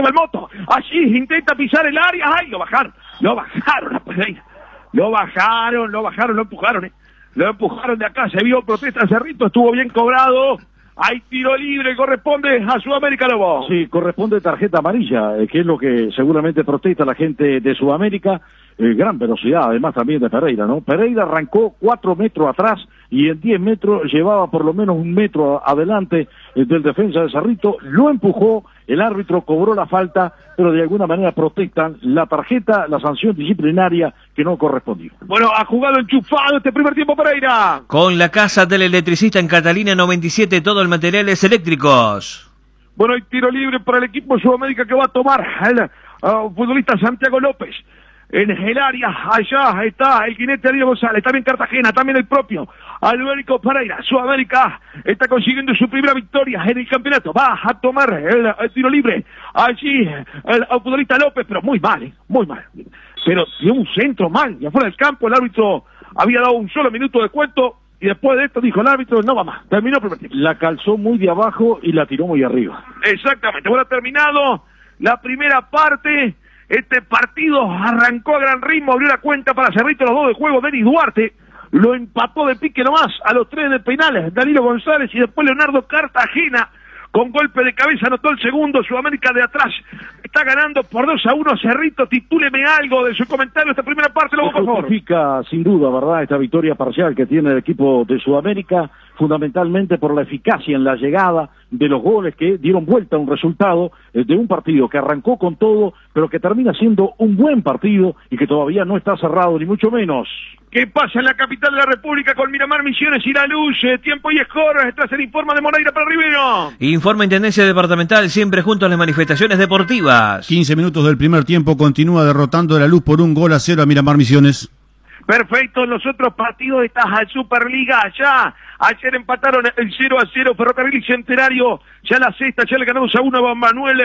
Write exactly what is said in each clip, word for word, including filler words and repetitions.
va el Moto. Allí intenta pisar el área. ¡Ay! Lo bajaron. Lo bajaron a Pereira. Lo bajaron, lo bajaron, lo empujaron. ¿eh? Lo empujaron de acá. Se vio protesta Cerrito. Estuvo bien cobrado. Hay tiro libre. Corresponde a Sudamérica, Lobo. Sí, corresponde tarjeta amarilla, eh, que es lo que seguramente protesta la gente de Sudamérica. Eh, gran velocidad, además también de Pereira, ¿no? Pereira arrancó cuatro metros atrás y en diez metros llevaba por lo menos un metro adelante eh, del defensa de Cerrito, lo empujó, el árbitro cobró la falta, pero de alguna manera protestan la tarjeta, la sanción disciplinaria que no correspondió. Bueno, ha jugado enchufado este primer tiempo Pereira. Con la casa del electricista en Catalina noventa y siete, todo el materiales eléctricos. Bueno, hay tiro libre para el equipo Sudamérica que va a tomar el uh, futbolista Santiago López. En el área, allá está el jinete Ariel González, también Cartagena, también el propio Albérico Pereira. Sudamérica está consiguiendo su primera victoria en el campeonato. Va a tomar el, el tiro libre. Allí el, el futbolista López, pero muy mal, ¿eh? muy mal. Pero dio un centro mal, y afuera del campo el árbitro había dado un solo minuto de cuento, y después de esto dijo el árbitro, no va más, terminó el primer tiempo. La calzó muy de abajo y la tiró muy arriba. Exactamente, bueno, ha terminado la primera parte. Este partido arrancó a gran ritmo, abrió la cuenta para Cerrito, los dos de juego. Denis Duarte lo empató de pique nomás a los tres de penales, Danilo González y después Leonardo Cartagena con golpe de cabeza anotó el segundo. Sudamérica de atrás está ganando por dos a uno. Cerrito, titúleme algo de su comentario esta primera parte, luego, por favor. Justifica sin duda, ¿verdad?, esta victoria parcial que tiene el equipo de Sudamérica, fundamentalmente por la eficacia en la llegada de los goles que dieron vuelta a un resultado de un partido que arrancó con todo, pero que termina siendo un buen partido y que todavía no está cerrado, ni mucho menos. ¿Qué pasa en la capital de la República con Miramar, Misiones y La Luz? Eh, tiempo y score, tras el informe de Moreira para Rivero. Informa Intendencia Departamental, siempre junto a las manifestaciones deportivas. quince minutos del primer tiempo, continúa derrotando La Luz por un gol a cero a Miramar Misiones. Perfecto, los otros partidos de esta Superliga allá. Ayer empataron el cero a cero Ferrocarril y Centenario. Ya la sexta, ya le ganó dos a uno a Manuel.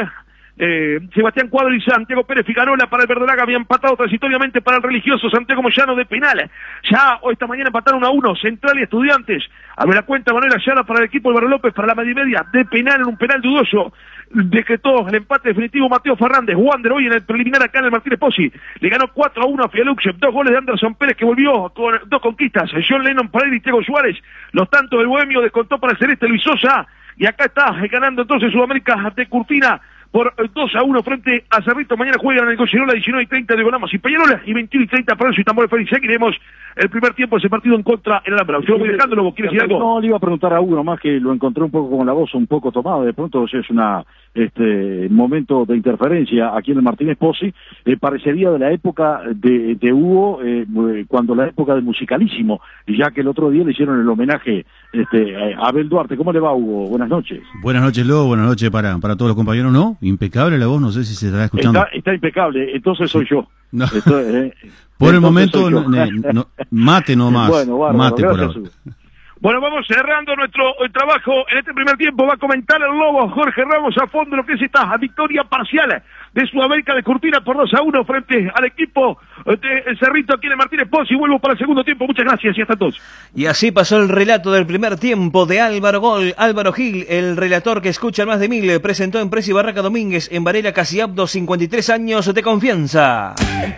Eh, Sebastián Cuadro y Santiago Pérez Figueroa para el Verdolaga, había empatado transitoriamente para el religioso Santiago Moyano de penal. Ya hoy esta mañana empataron a uno Central y Estudiantes. Abre la cuenta Manuel Ayala para el equipo de Barrio López para la media y media de penal en un penal dudoso. Decretó el empate definitivo Mateo Fernández. Wander hoy en el preliminar acá en el Martínez Pozzi. Le ganó cuatro a uno a Fialux. Dos goles de Anderson Pérez que volvió con dos conquistas. John Lennon para él y Diego Suárez. Los tantos del Bohemio descontó para el Celeste Luis Sosa. Y acá está ganando entonces Sudamérica de Curtina por dos a uno frente a Cerrito. Mañana juegan en el Goyerola diecinueve y treinta de Gonamos y Peñarola y veintiuno y treinta para eso y Tambor Félix. Seguiremos el primer tiempo de ese partido en contra en el Alhambra. Yo voy dejándolo, ¿quiere decir algo? No, le iba a preguntar a uno más que lo encontré un poco con la voz un poco tomada. De pronto si es una este momento de interferencia aquí en el Martínez Pozzi. Eh, parecería de la época de, de Hugo, eh, cuando la época del Musicalísimo, ya que el otro día le hicieron el homenaje este, a Abel Duarte. ¿Cómo le va, Hugo? Buenas noches. Buenas noches, Lobo. Buenas noches para, para todos los compañeros. ¿No? Impecable la voz, no sé si se estará escuchando. Está, está impecable, entonces soy yo. No. Esto, eh, por el momento, no, no, mate nomás. Bueno, bárbaro, mate por ahora. Bueno, vamos cerrando nuestro el trabajo en este primer tiempo. Va a comentar el Lobo Jorge Ramos a fondo lo que es esta victoria parcial de Sudamérica de Curtina por dos a uno frente al equipo de Cerrito aquí en el Martínez Pozzi. Y vuelvo para el segundo tiempo. Muchas gracias y hasta entonces. Y así pasó el relato del primer tiempo de Álvaro Gol. Álvaro Gil, el relator que escucha más de mil, presentó en Presi Barraca Domínguez en Varela Casiabdo, cincuenta y tres años de confianza.